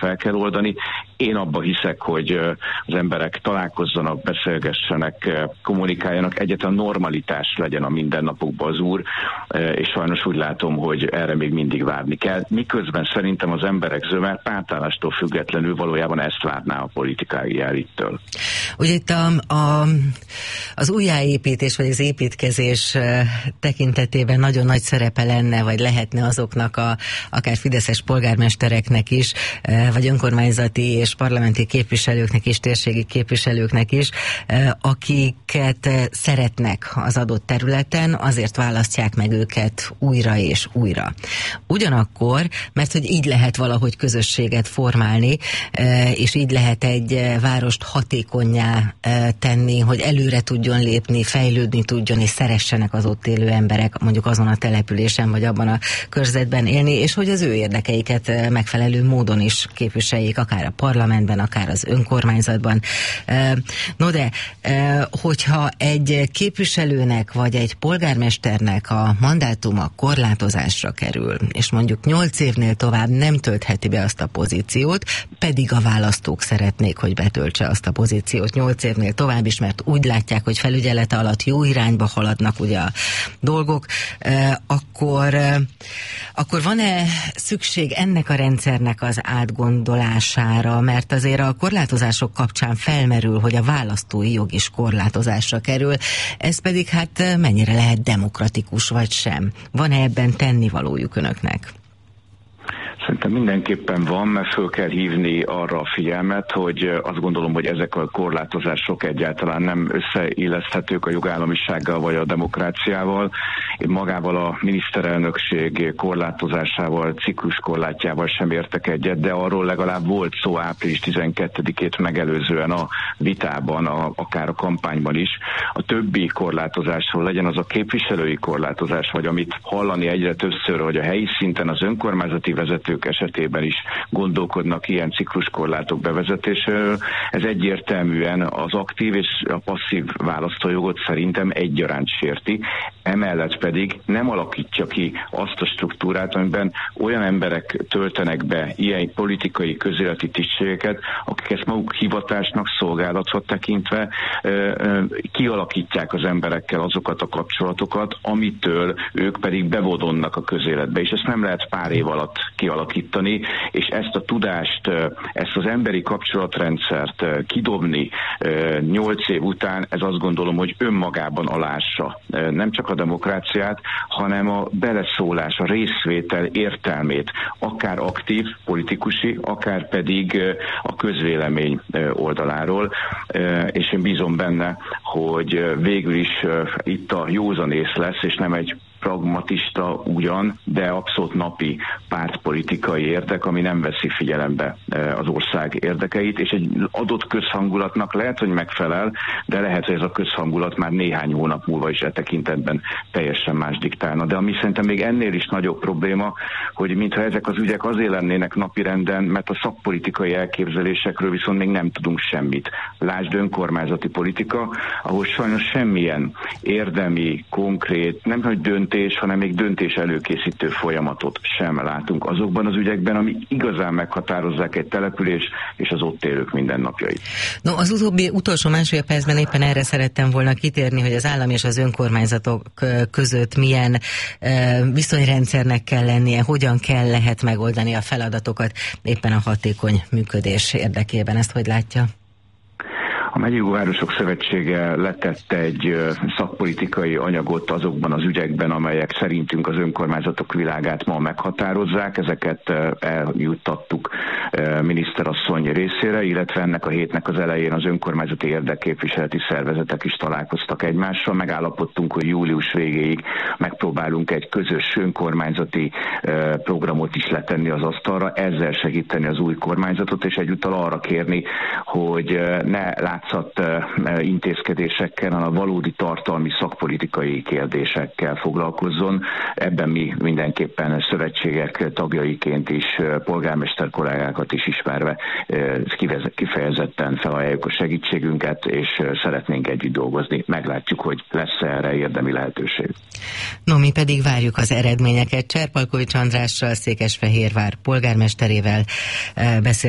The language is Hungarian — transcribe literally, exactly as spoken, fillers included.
fel kell oldani. Én abba hiszek, hogy az emberek találkozzanak, beszélgessenek, kommunikáljanak, egyáltalán normalitás legyen a mindennapokban az úr, és sajnos úgy látom, hogy erre még mindig várni kell. Miközben szerintem az emberek zöme pártállástól függetlenül valójában ezt várná a politikai elittől. Ugye itt a, a, az újjáépítés, vagy az építkezés tekintetében nagyon nagy szerepe lenne, vagy lehetne azoknak a akár fideszes polgármestereknek is, vagy önkormányzati és parlamenti képviselőknek is, térségi képviselőknek is, akiket szeretnek az adott területen, azért választják meg őket újra és újra. Ugyanakkor, mert hogy így lehet valahogy közösséget formálni, és így lehet egy várost hatékonnyá tenni, hogy előre tudjon lépni, fejlődni tudjon, és szeressenek az ott élő emberek, mondjuk azon a településen, vagy abban a körzetben élni, és hogy az ő érdekeiket megfelelő módon is képviseljék, akár a parlamentben, akár az önkormányzatban. No de, hogyha egy képviselőnek, vagy egy polgármesternek a mandátuma korlátozásra kerül, és mondjuk nyolc évnél tovább nem töltheti be azt a pozíciót, pedig a választók szeretnék, hogy betöltse azt a pozíciót nyolc évnél tovább is, mert úgy látják, hogy felügyelete alatt jó irányba haladnak ugye a dolgok, akkor, akkor van-e szükség ennek a rendszernek az átgondolására, mert azért a korlátozások kapcsán felmerül, hogy a választói jog is korlátozásra kerül, ez pedig hát mennyire lehet demokratikus vagy sem. Van-e ebben tennivalójuk önöknek? Szerintem mindenképpen van, mert föl kell hívni arra a figyelmet, hogy azt gondolom, hogy ezek a korlátozások egyáltalán nem összeilleszthetők a jogállamisággal vagy a demokráciával. Én magával a miniszterelnökség korlátozásával, cikluskorlátjával sem értek egyet, de arról legalább volt szó április tizenkettedikét megelőzően a vitában, a, akár a kampányban is. A többi korlátozásról, legyen az a képviselői korlátozás, vagy amit hallani egyre többször, hogy a helyi szinten az önkormányzati vezetők esetében is gondolkodnak ilyen cikluskorlátok bevezetéséről. Ez egyértelműen az aktív és a passzív választójogot szerintem egyaránt sérti. Emellett pedig nem alakítja ki azt a struktúrát, amiben olyan emberek töltenek be ilyen politikai közéleti tisztségeket, akik ezt maguk hivatásnak, szolgálatnak tekintve kialakítják az emberekkel azokat a kapcsolatokat, amitől ők pedig bevonulnak a közéletbe, és ezt nem lehet pár év alatt kialakítani, és ezt a tudást, ezt az emberi kapcsolatrendszert kidobni nyolc év után, ez azt gondolom, hogy önmagában alássa nem csak a demokráciát, hanem a beleszólás, a részvétel értelmét, akár aktív politikusi, akár pedig a közvélemény oldaláról, és én bízom benne, hogy végül is itt a józanész lesz, és nem egy pragmatista ugyan, de abszolút napi pártpolitikai érdek, ami nem veszi figyelembe az ország érdekeit, és egy adott közhangulatnak lehet, hogy megfelel, de lehet, hogy ez a közhangulat már néhány hónap múlva is e tekintetben teljesen más diktálna. De ami szerintem még ennél is nagyobb probléma, hogy mintha ezek az ügyek azért lennének napirenden, mert a szakpolitikai elképzelésekről viszont még nem tudunk semmit. Lásd önkormányzati politika, ahol sajnos semmilyen érdemi, konkrét, nem hogy dönt döntés, hanem még döntés előkészítő folyamatot sem látunk azokban az ügyekben, ami igazán meghatározzák egy település és az ott élők mindennapjait. No, az utóbbi utolsó másfél percben éppen erre szerettem volna kitérni, hogy az állam és az önkormányzatok között milyen uh, viszonyrendszernek kell lennie, hogyan kell lehet megoldani a feladatokat éppen a hatékony működés érdekében. Ezt hogy látja? A Megyővárosok Szövetsége letett egy szakpolitikai anyagot azokban az ügyekben, amelyek szerintünk az önkormányzatok világát ma meghatározzák. Ezeket eljuttattuk miniszterasszony részére, illetve ennek a hétnek az elején az önkormányzati érdekképviseleti szervezetek is találkoztak egymással. Megállapodtunk, hogy július végéig megpróbálunk egy közös önkormányzati programot is letenni az asztalra, ezzel segíteni az új kormányzatot, és egyúttal arra kérni, hogy ne látszat intézkedésekkel, hanem a valódi tartalmi szakpolitikai kérdésekkel foglalkozzon. Ebben mi mindenképpen szövetségek tagjaiként is, polgármester kollégákat is ismerve kifejezetten felajánljuk a segítségünket, és szeretnénk együtt dolgozni. Meglátjuk, hogy lesz erre érdemi lehetőség. No, mi pedig várjuk az eredményeket. Cserpalkovics Andrással, Székesfehérvár polgármesterével beszél